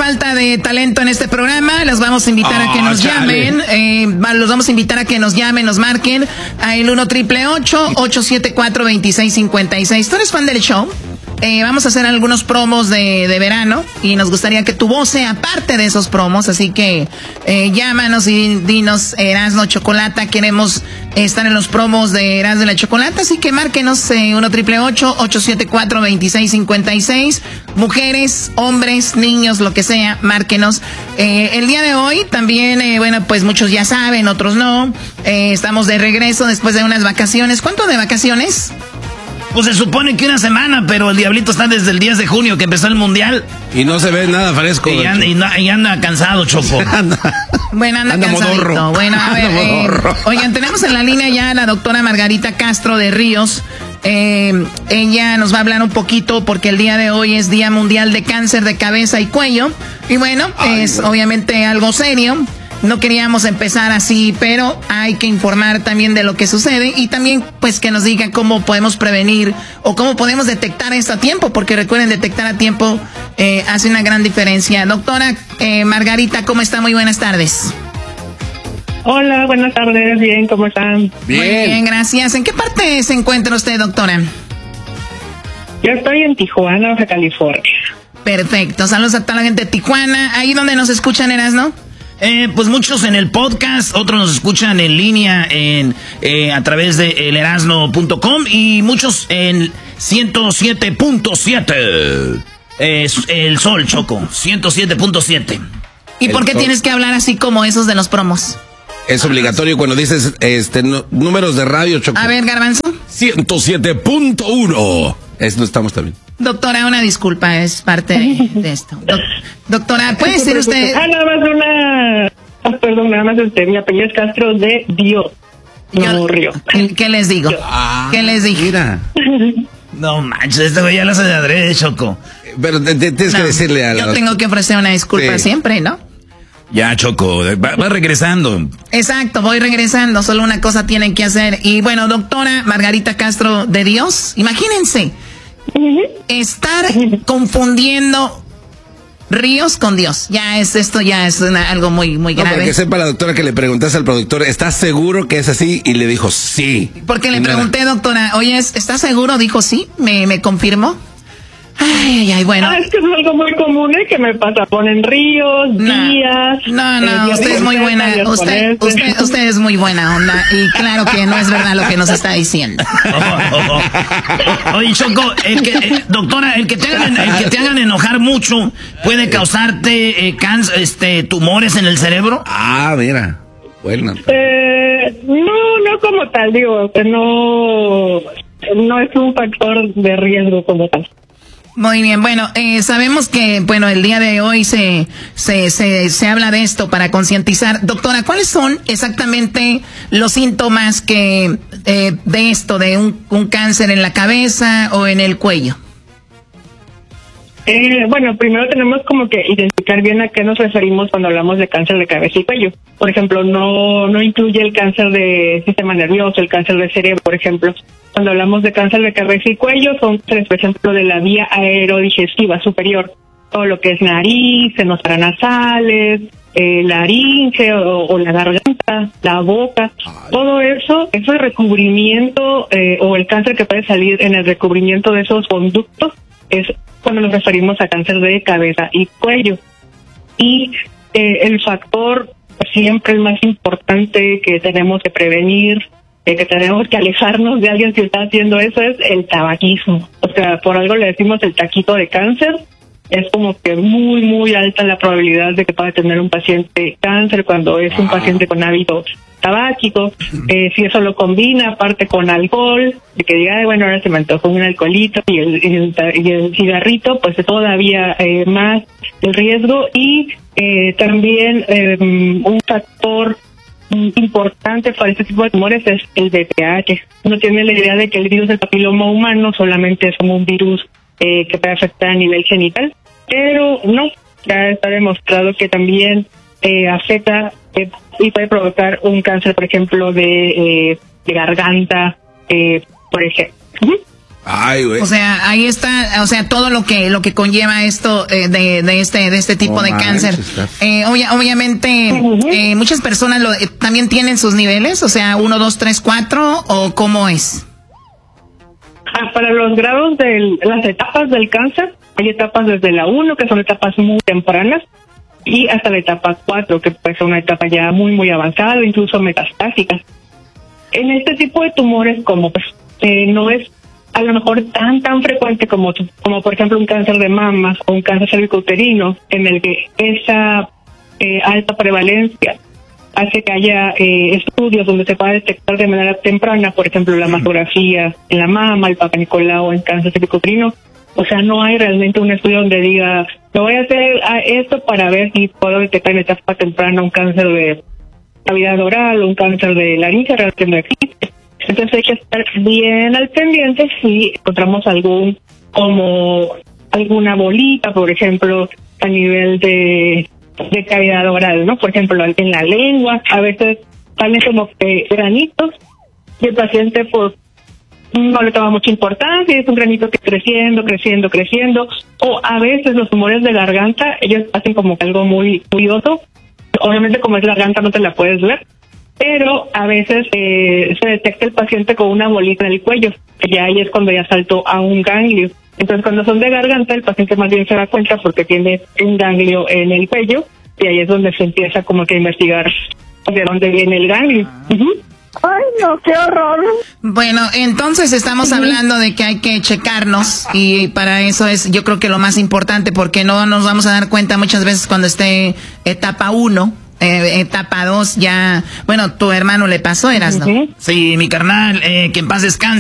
falta de talento en este programa. Los vamos a invitar a que nos llamen. Los vamos a invitar a que nos llamen, nos marquen a el 1-888-874-2656. ¿Tú eres fan del show? Vamos a hacer algunos promos de verano y nos gustaría que tu voz sea parte de esos promos, así que llámanos y dinos, Erasmo Chocolata, queremos estar en los promos de Erasmo de la Chocolata, así que márquenos 1-888-874-2656. Mujeres, hombres, niños, lo que sea, márquenos. El día de hoy también, bueno, pues muchos ya saben, otros no. Estamos de regreso después de unas vacaciones. ¿Cuánto de vacaciones? Pues se supone que una semana, pero el Diablito está desde el 10 de junio que empezó el Mundial. Y no se ve nada fresco. Y anda cansado, Choco. Bueno, anda cansadito. Modorro. Bueno, a ver, oigan, tenemos en la línea ya a la doctora Margarita Castro de Ríos. Ella nos va a hablar un poquito porque el día de hoy es Día Mundial de Cáncer de Cabeza y Cuello. Y bueno, obviamente algo serio. No queríamos empezar así, pero hay que informar también de lo que sucede y también pues que nos digan cómo podemos prevenir o cómo podemos detectar esto a tiempo, porque recuerden, detectar a tiempo hace una gran diferencia. Doctora Margarita, ¿cómo está? Muy buenas tardes. Hola, buenas tardes, bien, ¿cómo están? Bien. Muy bien, gracias. ¿En qué parte se encuentra usted, doctora? Yo estoy en Tijuana, Baja California. Perfecto, saludos a toda la gente de Tijuana. ¿Ahí donde nos escuchan, Erasmo? Pues muchos en el podcast, otros nos escuchan en línea a través de elerasno.com y muchos en 107.7. El Sol, Choco, 107.7. ¿Y por qué tienes que hablar así como esos de los promos? Es obligatorio cuando dices números de radio, Choco. A ver, Garbanzo. 107.1. No estamos también. Doctora, una disculpa, es parte de esto. Doctora, ¿puede decir usted? Nada más mi apellido es Castro de Dios. No Río. ¿Qué les digo? ¿Qué les dije? Mira. No manches, este güey ya lo hace de adrede, Choco. Pero tienes que decirle a la... Yo tengo que ofrecer una disculpa siempre, ¿no? Ya, Choco, va regresando. Exacto, voy regresando, solo una cosa tienen que hacer. Y bueno, doctora Margarita Castro de Dios, imagínense, estar confundiendo ríos con Dios. Esto ya es algo muy, muy grave. Para que sepa la doctora que le preguntaste al productor, ¿estás seguro que es así? Y le dijo sí. Porque le pregunté, doctora, oye, ¿estás seguro? Dijo sí, me confirmó. Ay, bueno. Es que es algo muy común, que me pasa, ponen ríos, días. No, usted es muy buena, usted es muy buena onda, y claro que no es verdad lo que nos está diciendo. Oye, Choco, doctora, el que te hagan enojar mucho puede causarte tumores en el cerebro. Ah, mira, bueno. No como tal, digo, que no es un factor de riesgo como tal. Muy bien, bueno, sabemos que, el día de hoy se habla de esto para concientizar. Doctora, ¿cuáles son exactamente los síntomas de esto, de un cáncer en la cabeza o en el cuello? Primero tenemos como que identificar bien a qué nos referimos cuando hablamos de cáncer de cabeza y cuello. Por ejemplo, no incluye el cáncer de sistema nervioso, el cáncer de cerebro, por ejemplo. Cuando hablamos de cáncer de cabeza y cuello, son, por ejemplo, de la vía aerodigestiva superior. Todo lo que es nariz, senos paranasales, laringe o la garganta, la boca. Todo eso, ese recubrimiento o el cáncer que puede salir en el recubrimiento de esos conductos es cuando nos referimos a cáncer de cabeza y cuello. Y el factor siempre el más importante que tenemos que prevenir, que tenemos que alejarnos de alguien si está haciendo eso, es el tabaquismo. O sea, por algo le decimos el taquito de cáncer. Es como que muy, muy alta la probabilidad de que pueda tener un paciente cáncer cuando es un paciente con hábitos tabáquicos. Si eso lo combina aparte con alcohol, de que diga, ahora se me antojó un alcoholito y el cigarrito, pues todavía más el riesgo. Y también un factor importante para este tipo de tumores es el VPH. Uno tiene la idea de que el virus del papiloma humano solamente es como un virus que puede afectar a nivel genital, pero no, ya está demostrado que también afecta y puede provocar un cáncer, por ejemplo, de garganta, por ejemplo. Ay, güey. O sea, ahí está, o sea, todo lo que conlleva esto de este tipo de cáncer. Obviamente, muchas personas también tienen sus niveles, o sea, 1, 2, 3, 4, ¿o cómo es? Para los grados de las etapas del cáncer, hay etapas desde la 1, que son etapas muy tempranas, y hasta la etapa 4, que puede ser una etapa ya muy, muy avanzada, incluso metastásica. En este tipo de tumores, como pues no es a lo mejor tan frecuente como por ejemplo un cáncer de mamas o un cáncer cervicouterino, en el que esa alta prevalencia hace que haya estudios donde se pueda detectar de manera temprana, por ejemplo la mastografía en la mama, el Papa Nicolau en cáncer cervicouterino. O sea, no hay realmente un estudio donde diga, me voy a hacer esto para ver si puedo detectar en etapa temprana un cáncer de cavidad oral o un cáncer de laringe, realmente no existe. Entonces hay que estar bien al pendiente si encontramos alguna bolita, por ejemplo, a nivel de cavidad oral, ¿no? Por ejemplo, en la lengua, a veces salen como granitos y el paciente pues no le toma mucha importancia, es un granito que creciendo, o a veces los tumores de garganta, ellos hacen como algo muy curioso. Obviamente como es garganta no te la puedes ver, pero a veces se detecta el paciente con una bolita en el cuello, que ya ahí es cuando ya saltó a un ganglio. Entonces cuando son de garganta el paciente más bien se da cuenta porque tiene un ganglio en el cuello, y ahí es donde se empieza como que a investigar de dónde viene el ganglio. Ay, no, qué horror. Bueno, entonces estamos hablando de que hay que checarnos, y para eso es yo creo que lo más importante, porque no nos vamos a dar cuenta muchas veces cuando esté etapa 1, etapa 2 ya, bueno, tu hermano le pasó, Erasno. Sí, mi carnal, que en paz descanse.